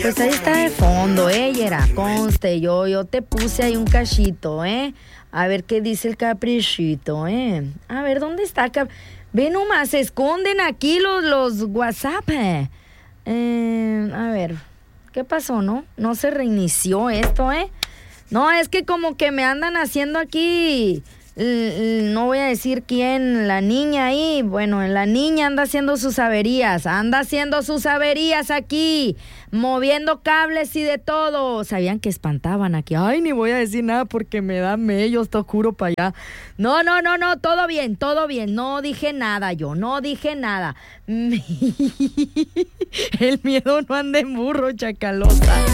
Pues ahí está de fondo, Yera, conste, yo te puse ahí un cachito, A ver qué dice el caprichito, A ver, ¿dónde está el Ve nomás, se esconden aquí los WhatsApp, A ver, ¿qué pasó, no? No se reinició esto, No, es que como que me andan haciendo aquí... No voy a decir quién, la niña ahí. Bueno, la niña anda haciendo sus averías aquí, moviendo cables y de todo. Sabían que espantaban aquí. Ay, ni voy a decir nada porque me da mello, te juro para allá. No, todo bien. No dije nada yo, no dije nada. El miedo no anda en burro, chacalota.